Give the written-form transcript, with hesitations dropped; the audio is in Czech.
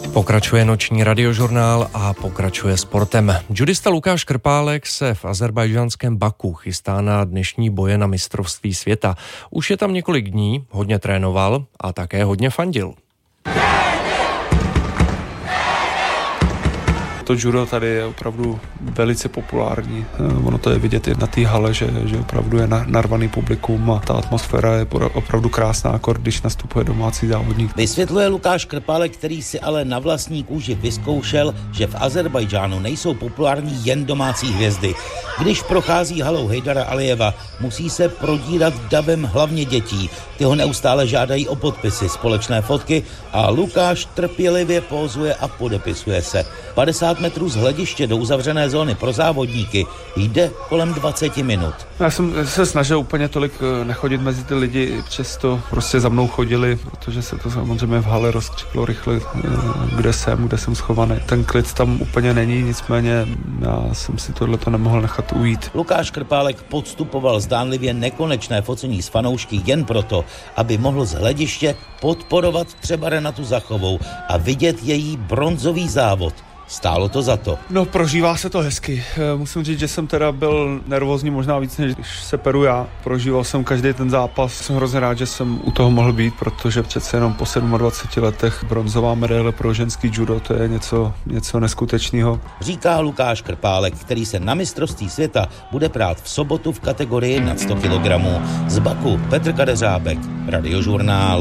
Pokračuje noční radiožurnál a pokračuje sportem. Judista Lukáš Krpálek se v azerbajdžánském Baku chystá na dnešní boje na mistrovství světa. Už je tam několik dní, hodně trénoval a také hodně fandil. To judo tady je opravdu velice populární. Ono to je vidět i na té hale, že opravdu je narvaný publikum a ta atmosféra je opravdu krásná, když nastupuje domácí závodník. Vysvětluje Lukáš Krpálek, který si ale na vlastní kůži vyzkoušel, že v Azerbajdžánu nejsou populární jen domácí hvězdy. Když prochází halou Hejdara Alijeva, musí se prodírat davem hlavně dětí. Ty ho neustále žádají o podpisy, společné fotky a Lukáš trpělivě pózuje a podepisuje se. 50 metrů z hlediště do uzavřené zóny pro závodníky jde kolem 20 minut. Já jsem se snažil úplně tolik nechodit mezi ty lidi, přesto prostě za mnou chodili, protože se to samozřejmě v hale rozkřiklo rychle, kde jsem schovaný. Ten klid tam úplně není, nicméně já jsem si tohleto nemohl nechat ujít. Lukáš Krpálek podstupoval zdánlivě nekonečné focení s fanoušky jen proto, aby mohl z hlediště podporovat třeba Renatu Zachovou a vidět její bronzový závod. Stálo to za to. No, prožívá se to hezky. Musím říct, že jsem teda byl nervózní možná víc, než když se peru já. Prožíval jsem každý ten zápas. Jsem hrozně rád, že jsem u toho mohl být, protože přece jenom po 27 letech bronzová medaile pro ženský judo, to je něco neskutečného. Říká Lukáš Krpálek, který se na mistrovství světa bude prát v sobotu v kategorii nad 100 kg. Z Baku Petr Kadeřábek, Radiožurnál.